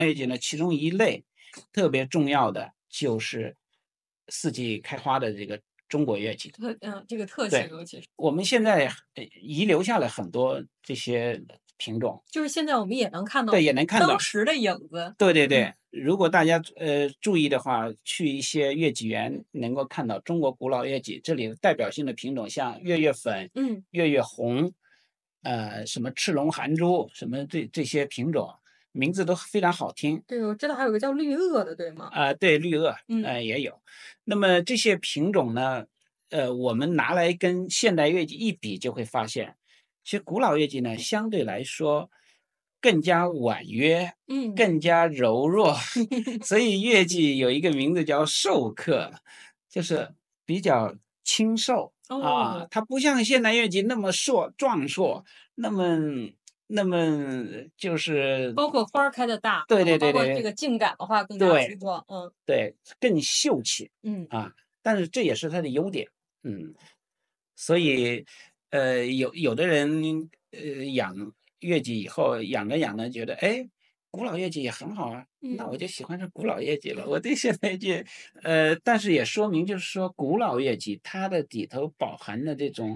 月季呢，其中一类特别重要的就是四季开花的这个中国月季。 这个特性， 对， 尤其是我们现在遗留下了很多这些品种， 就是现在我们也能看对， 到也能看到。 当时的影子。 对对对， 嗯如果大家注意的话，去一些月季园能够看到中国古老月季，这里的代表性的品种像月月粉、 嗯， 月月红，什么赤龙含珠，什么这些品种，名字都非常好听。 对，我知道还有个叫绿萼的，对吗？ 对，绿萼， 嗯， 也有。那么这些品种呢，我们拿来跟现代月季一比，就会发现，其实古老月季呢，相对来说更加婉约， 嗯， 更加柔弱，所以月季有一个名字叫瘦克，就是比较清瘦啊， 哦， 它不像现代月季那么壮硕，那么那么就是包括花儿开的大， 对对然后包对对括这个茎秆的话更加粗对。 壮。嗯对，更秀气嗯， 啊，但是这也是它的优点，嗯，所以，有的人养月季以后养着养着觉得，哎，古老月季也很好啊，那我嗯， 就喜欢上古老月季了。我对现代月季，但是也说明就是说，古老月季它的里头饱含的这种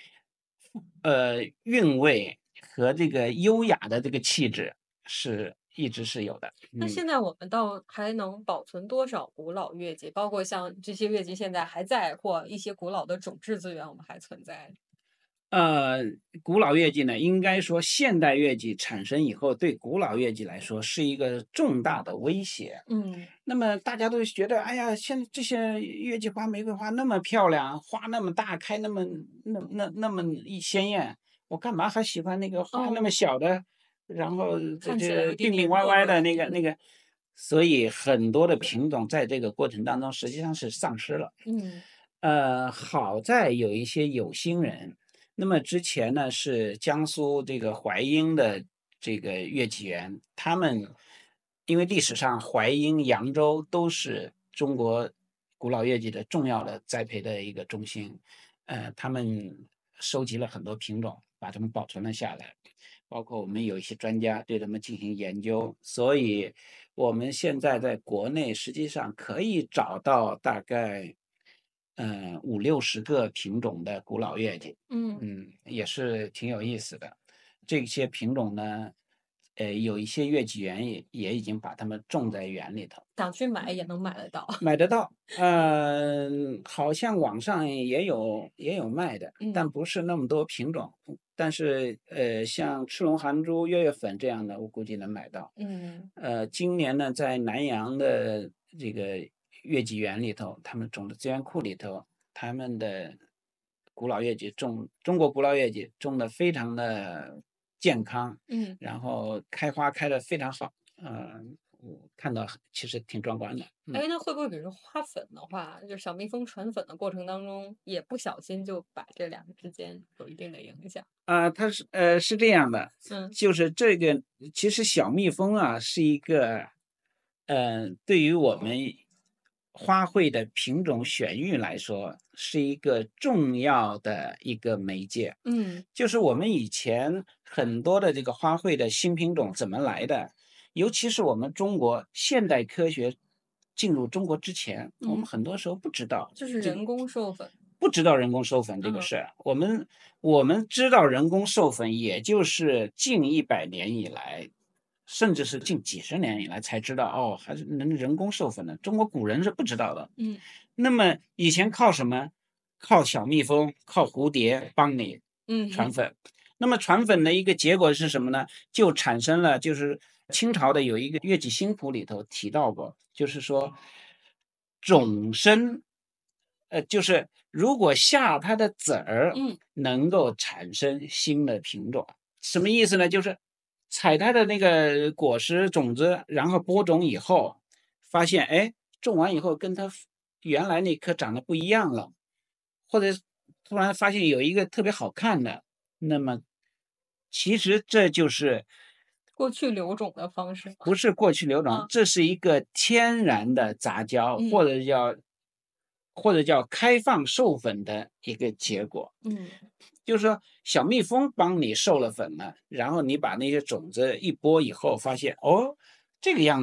韵味和这个优雅的这个气质一直是有的， 那现在我们还能保存多少古老月季？包括像这些月季现在还在，或一些古老的种质资源我们还存在。 呃，古老月季呢，应该说现代月季产生以后，对古老月季来说是一个重大的威胁。 嗯， 那么大家都觉得，哎呀，现在这些月季花、玫瑰花那么漂亮，花那么大，开那么鲜艳，我干嘛还喜欢那个花那么哦， 小的，然后看起来有这一点点病病歪歪弱弱的。 的那个，所以很多的品种在这个过程当中实际上是丧失了。 嗯好在有一些有心人，那么之前呢是江苏这个淮阴的这个月季园，他们因为历史上淮阴、扬州都是中国古老月季的重要的栽培的一个中心，他们收集了很多品种，把它们保存了下来，包括我们有一些专家对它们进行研究，所以我们现在在国内实际上可以找到大概五六十个品种的古老月季， 嗯， 也是挺有意思的。这些品种呢，有一些月季园也已经把它们种在园里头。 想去买也能买得到。 买得到，好像网上也有卖的，但嗯不是那么多品种。但是像赤龙含珠、月月粉这样的，我估计能买到。 嗯， 今年呢，在南阳的这个月季园里头，他们种的资源库里头，他们的古老月季中国古老月季种的非常的健康， 嗯。 然后开花开的非常好，我看到其实挺壮观的， 哎，那会不会比如说花粉的话，就小蜜蜂传粉的过程当中，也不小心就把这两个之间有一定的影响？ 它是这样的， 嗯就是这个其实小蜜蜂啊是一个，对于我们花卉的品种选育来说，是一个重要的一个媒介。 嗯就是我们以前很多的这个花卉的新品种怎么来的，尤其是我们中国现代科学进入中国之前，我们嗯， 很多时候不知道这个。 就是人工授粉。 不知道人工授粉这个嗯事儿，我们知道人工授粉，也就是近100年以来，甚至是近几十年以来才知道，哦，还是能人工授粉的。中国古人是不知道的。 嗯那么以前靠什么？靠小蜜蜂，靠蝴蝶帮你传嗯粉。那么传粉的一个结果是什么呢？就产生了，就是清朝的有一个《月季新谱》里头提到过，就是说种生，就是如果下它的籽儿嗯能够产生新的品种，什么意思呢？就是采它的那个果实种子，然后播种以后，发现哎，种完以后跟它原来那颗长得不一样了，或者突然发现有一个特别好看的，那么其实这就是过去留种的方式嘛。 不是过去流转， 啊这是一个天然的杂交，或嗯者叫开放授粉的一个结果。 嗯。 就是说，小蜜蜂帮你授了粉了，然后你把那些种子一播以后，发现哦，这个样子。